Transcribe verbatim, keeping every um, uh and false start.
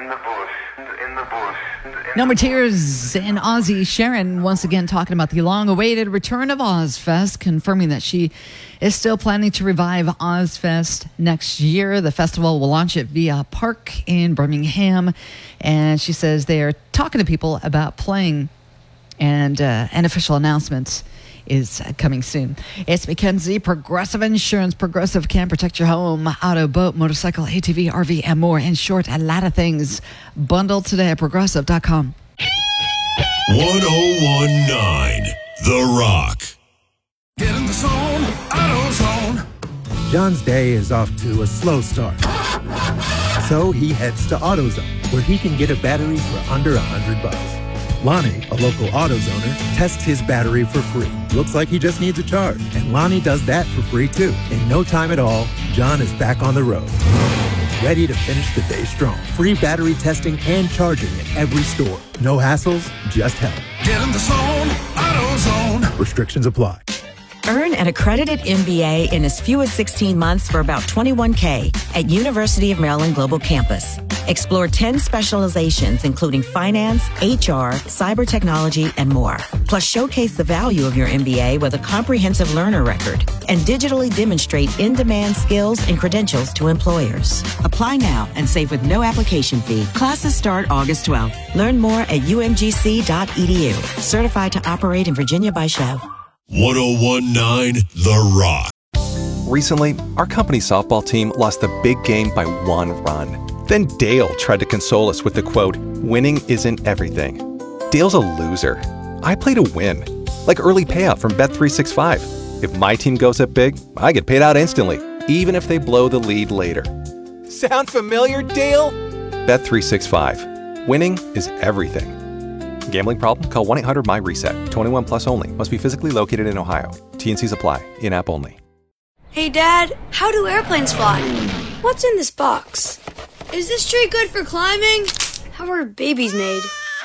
in the bush, in the bush. In No More Tears and Ozzy Sharon once again talking about the long-awaited return of Ozfest, confirming that she is still planning to revive Ozfest next year. The festival will launch at Via Park in Birmingham, and she says they are talking to people about playing, and uh, an official announcement is coming soon. It's Mackenzie, Progressive Insurance. Progressive can protect your home, auto, boat, motorcycle, A T V, R V, and more. In short, a lot of things. Bundled today at progressive dot com. one oh one point nine The Rock. Get in the zone, AutoZone. John's day is off to a slow start. So he heads to AutoZone, where he can get a battery for under a hundred bucks. Lonnie, a local AutoZoner, tests his battery for free. Looks like he just needs a charge, and Lonnie does that for free too. In no time at all, John is back on the road, ready to finish the day strong. Free battery testing and charging at every store. No hassles, just help. Get in the zone, AutoZone. Restrictions apply. Earn an accredited M B A in as few as sixteen months for about twenty-one K at University of Maryland Global Campus. Explore ten specializations, including finance, H R, cyber technology, and more. Plus, showcase the value of your M B A with a comprehensive learner record and digitally demonstrate in-demand skills and credentials to employers. Apply now and save with no application fee. Classes start August twelfth. Learn more at u m g c dot e d u. Certified to operate in Virginia by Chev. one oh one point nine The Rock. Recently, our company softball team lost the big game by one run. Then Dale tried to console us with the quote, "Winning isn't everything." Dale's a loser. I play to win. Like early payout from Bet three sixty-five. If my team goes up big, I get paid out instantly, even if they blow the lead later. Sound familiar, Dale? Bet three sixty-five. Winning is everything. Gambling problem? Call one eight hundred M Y reset. twenty-one plus only. Must be physically located in Ohio. T N Cs apply. In-app only. Hey, Dad, how do airplanes fly? What's in this box? Is this tree good for climbing? How are babies made?